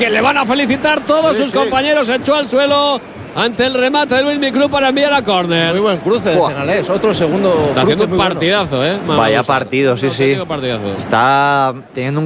que le van a felicitar todos sus compañeros. Se echó al suelo ante el remate de Luis Micru para enviar a córner. Muy buen cruce del Senalés, otro segundo. Está haciendo un partidazo, Vaya partido, sí. Partidazo. Está teniendo un